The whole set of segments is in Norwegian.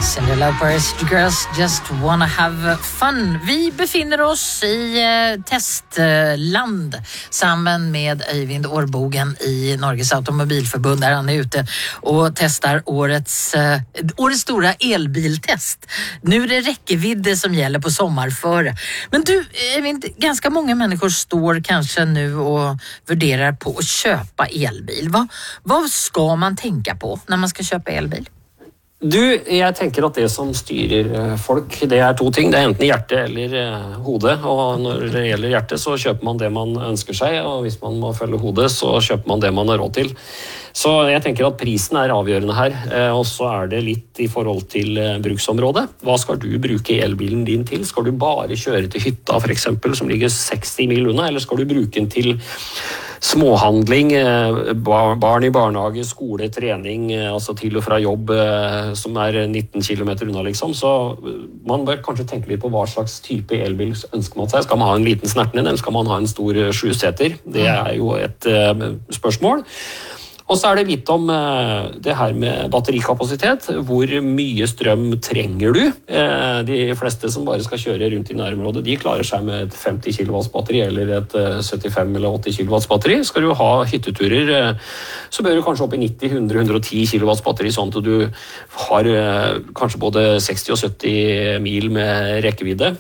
Cyndi Lauper's Girls Just Wanna Have Fun. Vi befinner oss i testland sammen med Øyvind Årbogen i Norges Automobilforbund där han är ute och testar årets stora elbiltest. Nu är det räckvidde som gäller på sommarföre. Men du, Øyvind, ganska många människor står kanske nu och vurderar på att köpa elbil. Vad ska man tänka på när man ska köpa elbil? Du, jeg tenker at det som styrer folk, det er to ting. Det er enten hjertet eller hodet. Og når det gjelder hjertet, så kjøper man det man ønsker seg, og hvis man må følge hodet, så kjøper man det man har råd til. Så jeg tenker at prisen er avgjørende her, og så er det litt i forhold til bruksområdet. Hva skal du bruke elbilen din til? Skal du bare kjøre til hytta, for eksempel, som ligger 60 mil unna, eller skal du bruke den til småhandling, barn i barnehage, skole, trening, altså til og fra jobb, som er 19 kilometer unna, liksom. Så man bør kanskje tenke litt på hva slags type elbil ønsker man seg. Skal man ha en liten snertende, eller skal man ha en stor 7-seter? Det er jo et spørsmål. Og så er det litt om det her med batterikapasitet. Hvor mye strøm trenger du? De fleste som bare skal kjøre rundt i nærområdet, de klarer seg med et 50 kW batteri eller et 75 eller 80 kW batteri. Skal du ha hytteturer, så bør du kanskje opp i 90, 100, 110 kW batteri, sånn at du har kanskje både 60 og 70 mil med rekkevidde.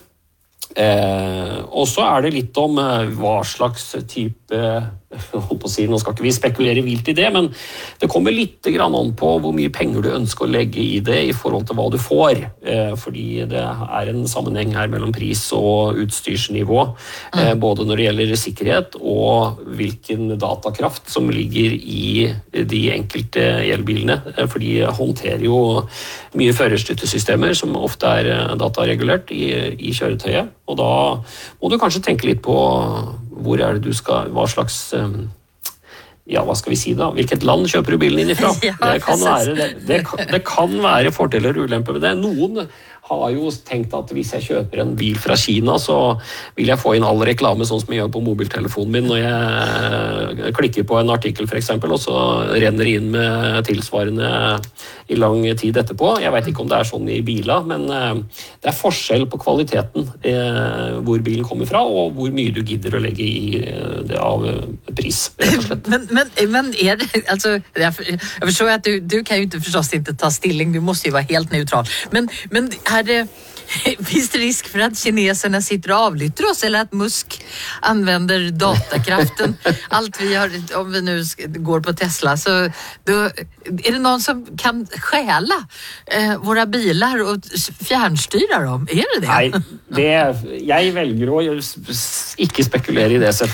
Og så er det litt om hva slags type, holdt på å si, nå skal ikke vi spekulere vilt i det, men det kommer litt grann an på hvor mye penger du ønsker å legge i det i forhold til hva du får, fordi det er en sammenheng her mellom pris og utstyrsnivå, både når det gjelder sikkerhet og hvilken datakraft som ligger i de enkelte elbilene, for de håndterer jo mye førerstøttesystemer som ofte er dataregulert i kjøretøyet, og da må du kanskje tenke litt på hvor er det du skal, hva slags, ja, hva skal vi si da? Hvilket land kjøper du bilen inn ifra? Det kan være fordeler og ulemper med det. Noen har jo tenkt at hvis jeg kjøper en bil fra Kina, så vil jeg få inn all reklame sånn som jeg gjør på mobiltelefonen min når jeg klikker på en artikkel for eksempel, og så renner inn med tilsvarende i lang tid etterpå. Jeg vet ikke om det er sånn i biler, men det er forskjell på kvaliteten hvor bilen kommer fra, og hvor mye du gidder å legge i det av pris. Men är det, alltså, jag förstår att du kan ju inte förstås inte ta stilling, du måste ju vara helt neutral. Men är det, finns det risk för att kineserna sitter och avlytter oss, eller att Musk använder datakraften? Allt vi har, om vi nu går på Tesla, så då, är det någon som kan stjäla våra bilar och fjärnstyra dem? Är det det? Nej, jeg velger å ikke spekulere i det,